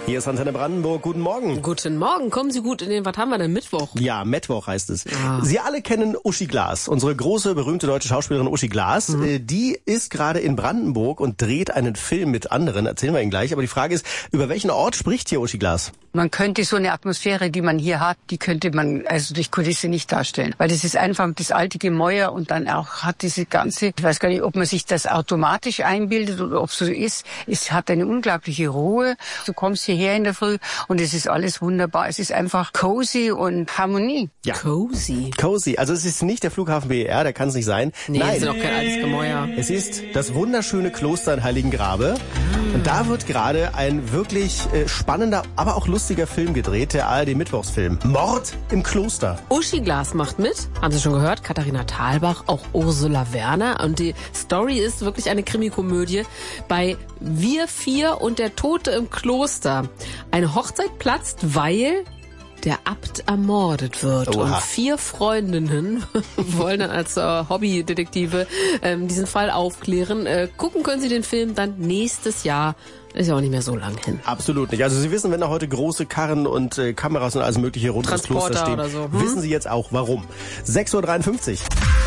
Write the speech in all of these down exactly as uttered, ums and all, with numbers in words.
Hier ist Antenne Brandenburg. Guten Morgen. Guten Morgen. Kommen Sie gut in den, was haben wir denn, Mittwoch? Ja, Mittwoch heißt es. Ah. Sie alle kennen Uschi Glas, unsere große, berühmte deutsche Schauspielerin Uschi Glas. Mhm. Die ist gerade in Brandenburg und dreht einen Film mit anderen. Erzählen wir Ihnen gleich. Aber die Frage ist, über welchen Ort spricht hier Uschi Glas? Man könnte so eine Atmosphäre, die man hier hat, die könnte man also durch Kulisse nicht darstellen. Weil das ist einfach das alte Gemäuer und dann auch hat diese ganze, ich weiß gar nicht, ob man sich das automatisch einbildet oder ob es so ist. Es hat eine unglaubliche Ruhe. Du kommst hierher in der Früh und es ist alles wunderbar. Es ist einfach cozy und Harmonie. Ja. Cozy. Cozy. Also es ist nicht der Flughafen B E R, der kann es nicht sein. Nee, Nein, es ist auch kein altes Gemäuer. Es ist das wunderschöne Kloster in Heiligengrabe. Mm. Und da wird gerade ein wirklich äh, spannender, aber auch lustiger Film gedreht, der A R D-Mittwochsfilm. Mord im Kloster. Uschi Glas macht mit, haben Sie schon gehört, Katharina Thalbach, auch Ursula Werner. Und die Story ist wirklich eine Krimikomödie bei Wir vier und der Tote im Kloster. Eine Hochzeit platzt, weil der Abt ermordet wird. Oha. Und vier Freundinnen wollen dann als äh, Hobbydetektive ähm, diesen Fall aufklären. Äh, gucken können Sie den Film dann nächstes Jahr. Ist ja auch nicht mehr so lang hin. Absolut nicht. Also Sie wissen, wenn da heute große Karren und äh, Kameras und alles mögliche rund ums Kloster stehen, oder so. Hm? wissen Sie jetzt auch warum. sechs Uhr dreiundfünfzig.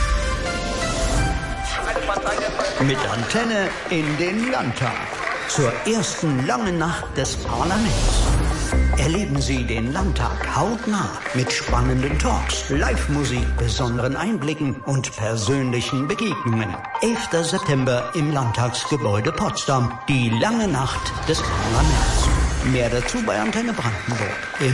Mit Antenne in den Landtag. Zur ersten langen Nacht des Parlaments. Erleben Sie den Landtag hautnah mit spannenden Talks, Live-Musik, besonderen Einblicken und persönlichen Begegnungen. elfter September im Landtagsgebäude Potsdam. Die lange Nacht des Parlaments. Mehr dazu bei Antenne Brandenburg.